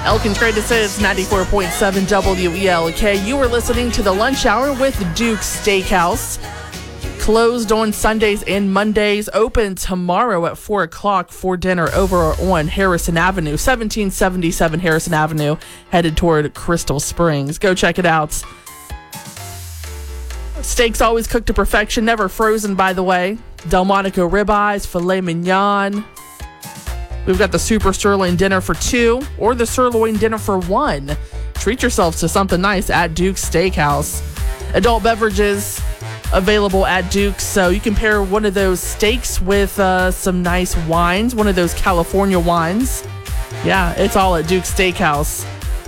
Elkins Greatest Hits, 94.7 WELK. You were listening to the Lunch Hour with Duke's Steakhouse. Closed on Sundays and Mondays. Open tomorrow at 4 o'clock for dinner over on Harrison Avenue, 1777 Harrison Avenue, headed toward Crystal Springs. Go check it out. Steaks always cooked to perfection, never frozen, by the way. Delmonico ribeyes, filet mignon. We've got the super sirloin dinner for 2 or the sirloin dinner for 1. Treat yourselves to something nice at Duke's Steakhouse. Adult beverages available at Duke's, so you can pair one of those steaks with some nice wines, one of those California wines. Yeah, it's all at Duke's Steakhouse,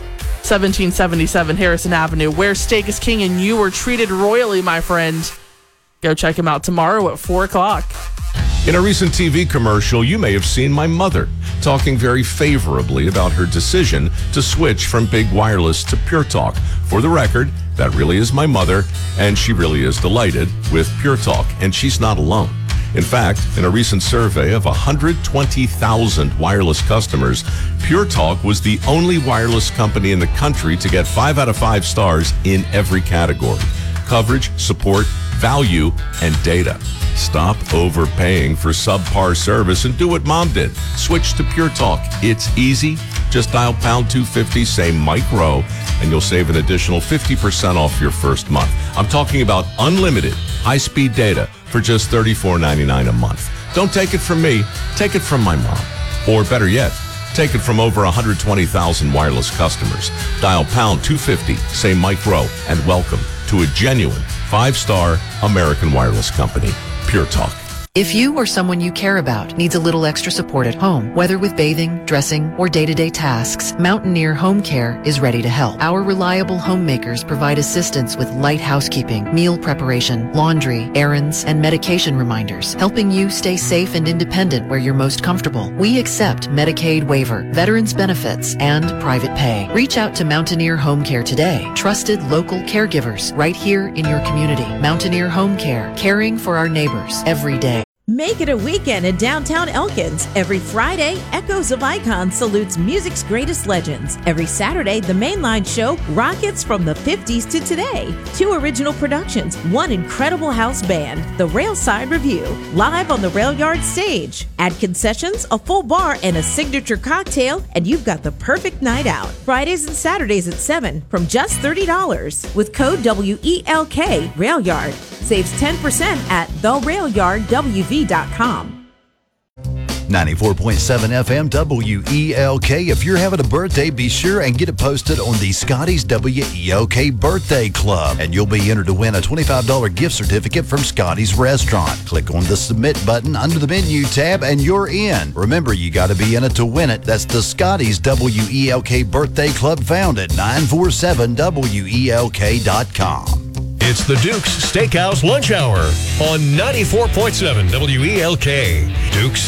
1777 Harrison Avenue, where steak is king and you were treated royally, my friend. Go check him out tomorrow at 4 o'clock. In a recent TV commercial, you may have seen my mother talking very favorably about her decision to switch from big wireless to Pure Talk. For the record, that really is my mother, and she really is delighted with Pure Talk, and she's not alone. In fact, in a recent survey of 120,000 wireless customers, Pure Talk was the only wireless company in the country to get 5 out of 5 stars in every category: coverage, support, value, and data. Stop overpaying for subpar service and do what Mom did. Switch to Pure Talk. It's easy. Just dial pound 250, say Mike Rowe, and you'll save an additional 50% off your first month. I'm talking about unlimited high-speed data for just $34.99 a month. Don't take it from me. Take it from my mom. Or better yet, take it from over 120,000 wireless customers. Dial pound 250, say Mike Rowe, and welcome to a genuine 5-star American wireless company, Pure Talk. If you or someone you care about needs a little extra support at home, whether with bathing, dressing, or day-to-day tasks, Mountaineer Home Care is ready to help. Our reliable homemakers provide assistance with light housekeeping, meal preparation, laundry, errands, and medication reminders, helping you stay safe and independent where you're most comfortable. We accept Medicaid waiver, veterans benefits, and private pay. Reach out to Mountaineer Home Care today. Trusted local caregivers right here in your community. Mountaineer Home Care, caring for our neighbors every day. Make it a weekend in downtown Elkins. Every Friday, Echoes of Icon salutes music's greatest legends. Every Saturday, the Mainline Show rockets from the 50s to today. 2 original productions, 1 incredible house band, the Railside Review, live on the Rail Yard stage. Add concessions, a full bar, and a signature cocktail, and you've got the perfect night out. Fridays and Saturdays at 7 from just $30. With code WELK, Rail Yard. Saves 10% at therailyardwv.com. 94.7 FM WELK. If you're having a birthday, be sure and get it posted on the Scotty's WELK Birthday Club, and you'll be entered to win a $25 gift certificate from Scotty's Restaurant. Click on the Submit button under the Menu tab, and you're in. Remember, you got to be in it to win it. That's the Scotty's WELK Birthday Club, found at 947WELK.com. It's the Duke's Steakhouse Lunch Hour on 94.7 WELK. Duke's